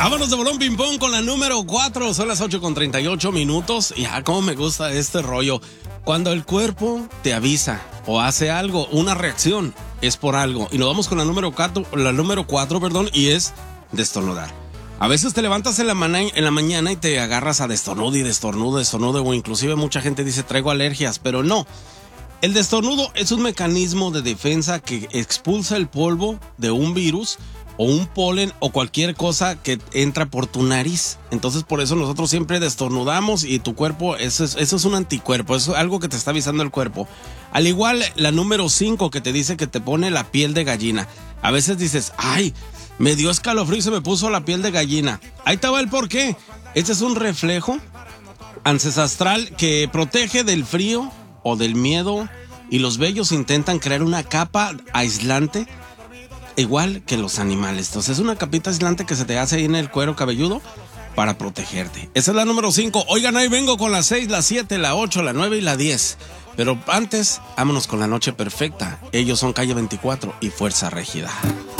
Vámonos de bolón ping pong con la número 4. Son las 8:38. Y cómo me gusta este rollo. Cuando el cuerpo te avisa o hace algo, una reacción, es por algo. Y nos vamos con la número 4, y es destornudar. A veces te levantas en la mañana y te agarras a destornudo, o inclusive mucha gente dice traigo alergias, pero no. El destornudo es un mecanismo de defensa que expulsa el polvo de un virus o un polen o cualquier cosa que entra por tu nariz. Entonces por eso nosotros siempre destornudamos y tu cuerpo, eso es un anticuerpo, eso es algo que te está avisando el cuerpo. Al igual la número 5 que te dice que te pone la piel de gallina. A veces dices, ay, me dio escalofrío y se me puso la piel de gallina. Ahí te va el porqué. Este es un reflejo ancestral que protege del frío o del miedo, y los vellos intentan crear una capa aislante igual que los animales. Entonces es una capita aislante que se te hace ahí en el cuero cabelludo para protegerte. Esa es la número 5. Oigan, ahí vengo con la 6, la 7, la 8, la 9 y la 10. Pero antes, vámonos con la noche perfecta. Ellos son Calle 24 y Fuerza Régida.